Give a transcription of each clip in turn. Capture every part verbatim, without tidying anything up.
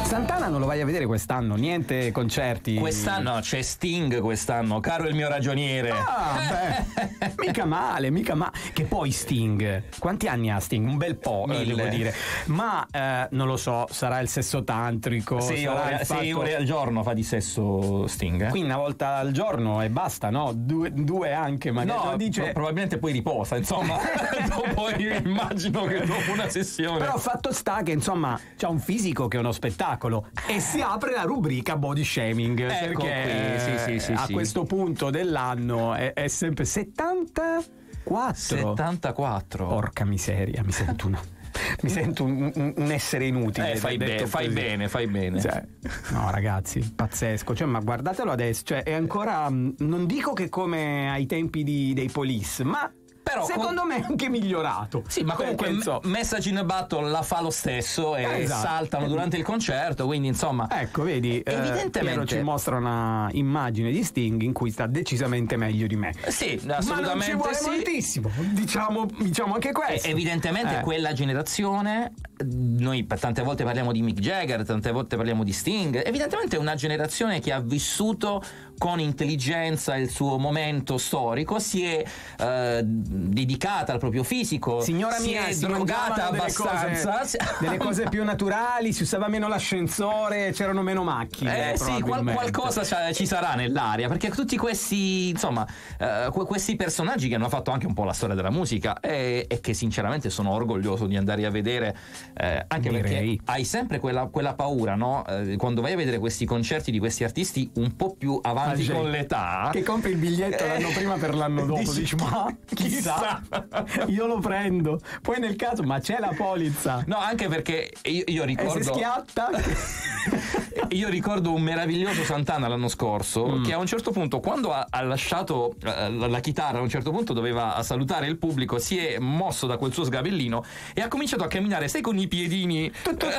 Santana non lo vai a vedere quest'anno? Niente concerti? Quest'anno c'è Sting, quest'anno, caro il mio ragioniere. Ah, beh, mica male, mica male. Che poi Sting, quanti anni ha Sting? Un bel po', eh, devo dire. Ma eh, non lo so, sarà il sesso tantrico? Sei ore, fatto... sei ore al giorno fa di sesso Sting. Eh? Quindi una volta al giorno e basta, no? Due, due anche, magari. No, dice... pro- probabilmente poi riposa, insomma. Dopo io immagino che dopo una sessione. Però fatto sta che, insomma, c'ha un fisico che è uno spettacolo. E si apre la rubrica body shaming. Ecco perché qui, sì, sì, sì, a sì. questo punto dell'anno è, è sempre settantaquattro. settantaquattro. Porca miseria, mi sento una. Mi sento un, un, un essere inutile. Eh, fai, be- fai bene, fai bene. Cioè, no, ragazzi, pazzesco. Cioè, ma guardatelo adesso. Cioè, è ancora. Non dico che come ai tempi di, dei Police, ma. Però secondo con... me è anche migliorato. Sì, ma comunque perché, insomma... Message in a Battle la fa lo stesso e esatto. saltano durante il concerto, quindi insomma. Ecco, vedi, evidentemente Piero ci mostra una immagine di Sting in cui sta decisamente meglio di me. Sì, assolutamente. Ma non ci vuole sì. moltissimo. Diciamo, diciamo anche questo. Evidentemente eh. quella generazione, noi tante volte parliamo di Mick Jagger, tante volte parliamo di Sting, evidentemente è una generazione che ha vissuto con intelligenza il suo momento storico, si è eh, dedicata al proprio fisico, signora si mia, è si drogata abbastanza, cose, delle cose più naturali, si usava meno l'ascensore, c'erano meno macchine. Eh sì, qual- qualcosa ci sarà nell'aria, perché tutti questi, insomma, eh, questi personaggi che hanno fatto anche un po' la storia della musica e, e che sinceramente sono orgoglioso di andare a vedere, eh, anche Direi. perché hai sempre quella, quella paura, no? Eh, quando vai a vedere questi concerti di questi artisti un po' più avanti con l'età, che compri il biglietto l'anno eh, prima per l'anno dopo, dici, dici ma chissà, io lo prendo, poi nel caso ma c'è la polizza, no, anche perché io, io ricordo e se schiatta io ricordo un meraviglioso Santana l'anno scorso mm. che a un certo punto, quando ha, ha lasciato uh, la, la chitarra, a un certo punto doveva salutare il pubblico, si è mosso da quel suo sgabellino e ha cominciato a camminare, sai, con i piedini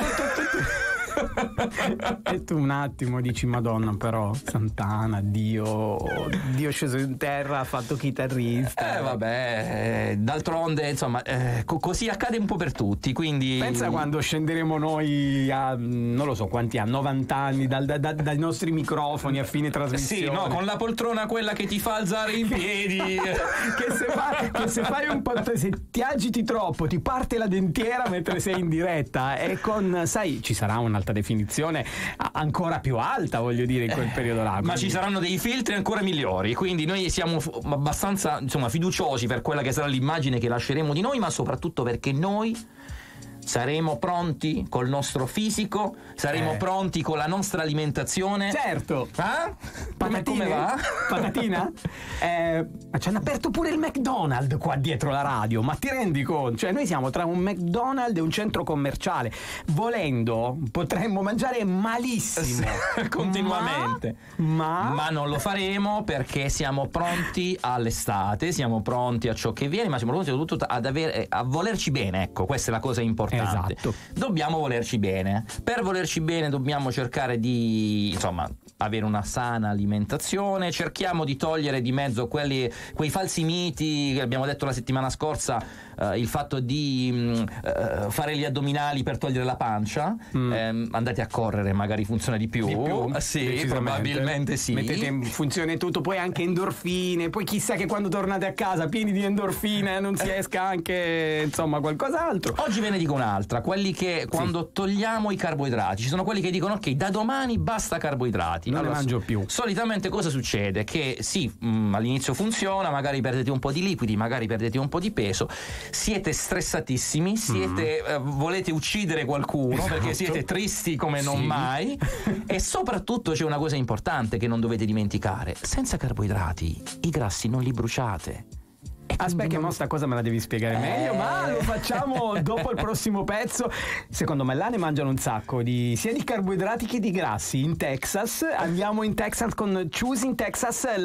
e tu un attimo dici Madonna, però Santana, Dio Dio sceso in terra, ha fatto chitarrista, eh vabbè, eh, d'altronde insomma eh, co- così accade un po' per tutti, quindi pensa quando scenderemo noi a non lo so quanti anni, novanta anni dal, da, da, dai nostri microfoni a fine trasmissione, sì, no, con la poltrona quella che ti fa alzare in piedi che, se fa, che se fai un po', se ti agiti troppo ti parte la dentiera mentre sei in diretta, e con, sai, ci sarà un'altra definizione ancora più alta, voglio dire, in quel periodo là. Ma quindi... ci saranno dei filtri ancora migliori, quindi noi siamo f- abbastanza, insomma, fiduciosi per quella che sarà l'immagine che lasceremo di noi, ma soprattutto perché noi saremo pronti col nostro fisico, saremo eh. pronti con la nostra alimentazione. Certo. Ah? Come, come va? Patatina? Eh, ci hanno aperto pure il McDonald's qua dietro la radio, ma ti rendi conto? Cioè noi siamo tra un McDonald's e un centro commerciale. Volendo potremmo mangiare malissimo continuamente, ma... ma... ma non lo faremo perché siamo pronti all'estate, siamo pronti a ciò che viene, ma siamo pronti soprattutto ad avere, a volerci bene, ecco, questa è la cosa importante. Esatto. Dobbiamo volerci bene. Per volerci bene dobbiamo cercare di, insomma, avere una sana alimentazione, cerchiamo di togliere di mezzo quelli, quei falsi miti che abbiamo detto la settimana scorsa, uh, il fatto di uh, fare gli addominali per togliere la pancia, mm. eh, andate a correre, magari funziona di più, di più uh, sì, probabilmente sì, mettete in funzione tutto, poi anche endorfine, poi chissà che quando tornate a casa pieni di endorfine non si esca anche, insomma, qualcos'altro. Oggi ve ne dico un'altra, quelli che quando sì. togliamo i carboidrati, ci sono quelli che dicono ok, da domani basta carboidrati, non allora, ne mangio più. Solitamente cosa succede? Che sì, mh, all'inizio funziona, magari perdete un po' di liquidi, magari perdete un po' di peso, siete stressatissimi, siete, mm. eh, volete uccidere qualcuno, esatto. perché siete tristi come sì. non mai e soprattutto c'è una cosa importante che non dovete dimenticare: senza carboidrati i grassi non li bruciate. Aspetta che mo sta cosa me la devi spiegare eh... meglio, ma lo facciamo dopo il prossimo pezzo. Secondo me là ne mangiano un sacco di, sia di carboidrati che di grassi in Texas. Andiamo in Texas con Choosing Texas.